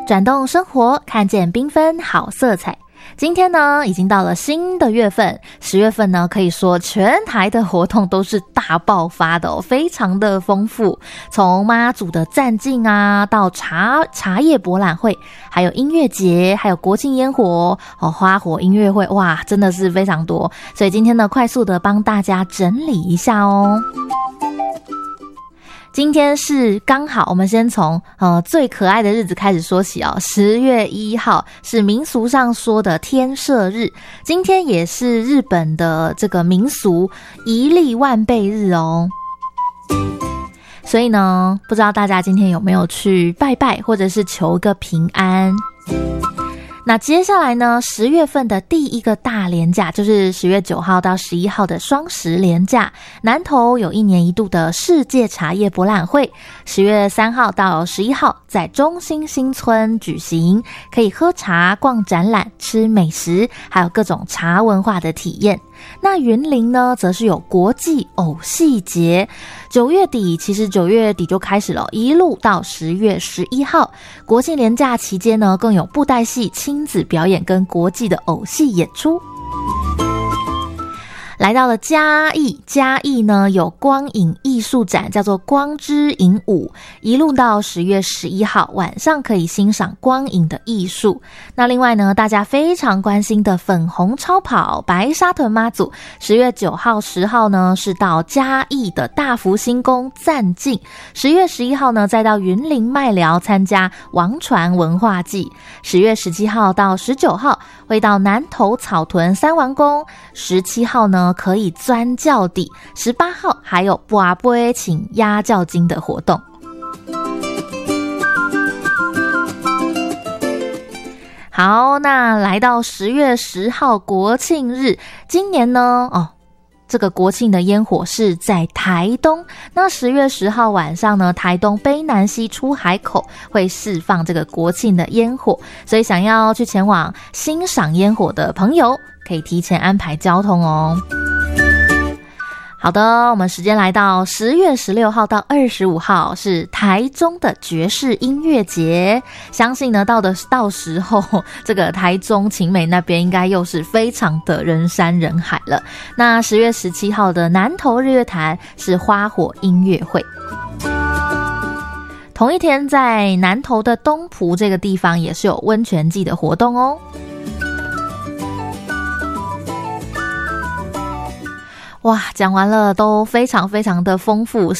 转动生活，看见缤纷好色彩。今天呢，已经到了新的月份，10月份呢，可以说全台的活动都是大爆发的哦，非常的丰富。从妈祖的站境啊，到茶叶博览会，还有音乐节，还有国庆烟火哦，花火音乐会，哇，真的是非常多。所以今天呢，快速的帮大家整理一下哦。今天是刚好，我们先从最可爱的日子开始说起哦。10月1号是民俗上说的天赦日，今天也是日本的这个民俗一粒万倍日哦。所以呢，不知道大家今天有没有去拜拜，或者是求个平安。那接下来呢，10月份的第一个大连假就是10月9号到11号的双十连假，南投有1年1度的世界茶叶博览会，10月3号到11号在中心新村举行，可以喝茶、逛展览、吃美食，还有各种茶文化的体验。那云林呢，则是有国际偶戏节，9月底，其实9月底就开始了，一路到10月11号。国庆连假期间呢，更有布袋戏亲子表演跟国际的偶戏演出。来到了嘉义呢有光影艺术展，叫做光之影舞，一路到10月11号晚上可以欣赏光影的艺术。那另外呢，大家非常关心的粉红超跑白沙屯妈祖，10月9号10号呢是到嘉义的大福星宫暂境，10月11号呢再到云林麦寮参加王船文化祭，10月17号到19号会到南投草屯三王宫，17号呢可以钻轿底，18号还有拔杯请压轿金的活动。好，那来到10月10号国庆日，今年呢这个国庆的烟火是在台东，那10月10号晚上呢，台东卑南溪出海口会释放这个国庆的烟火，所以想要去前往欣赏烟火的朋友，可以提前安排交通哦。好的，我们时间来到10月16号到25号是台中的爵士音乐节，相信呢到时候这个台中晴美那边应该又是非常的人山人海了。那10月17号的南投日月潭是花火音乐会。同一天在南投的东埔这个地方也是有温泉季的活动哦。哇，讲完了都非常非常的丰富